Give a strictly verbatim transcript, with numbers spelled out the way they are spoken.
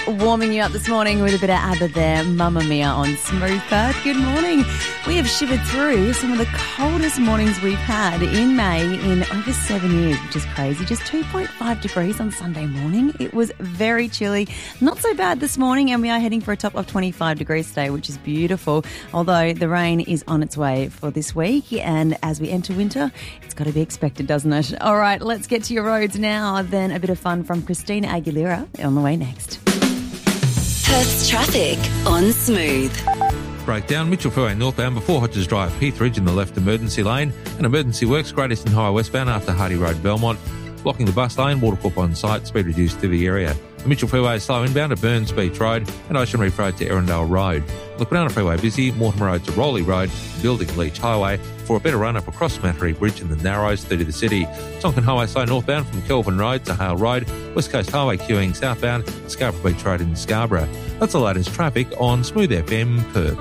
warming you up this morning with a bit of ABBA there, Mamma Mia on Smooth Perth. Good morning. We have shivered through some of the coldest mornings we've had in May in over seven years, which is crazy. Just two point five degrees on Sunday morning. It was very chilly. Not so bad this morning, and we are heading for a top of twenty-five degrees today, which is beautiful. Although the rain is on its way for this week, and as we enter winter, it's got to be expected, doesn't it? All right, let's get to your roads now. Then a bit of fun from Christina Aguilera on the way next. Perth's traffic on Smooth. Breakdown, Mitchell Freeway northbound before Hodges Drive, Heathridge in the left emergency lane, and emergency works Great Eastern Highway westbound after Hardy Road, Belmont. Blocking the bus lane, Watercorp on site, speed reduced to the area. The Mitchell Freeway is slow inbound at Burns Beach Road and Ocean Reef Road to Erindale Road. The Banana Freeway busy, Mortimer Road to Rowley Road, Building Leach Highway for a better run up across Mattery Bridge in the Narrows through to the city. Tonkin Highway slow northbound from Kelvin Road to Hale Road, West Coast Highway queuing southbound, Scarborough Beach Road in Scarborough. That's the latest traffic on Smooth F M Perth.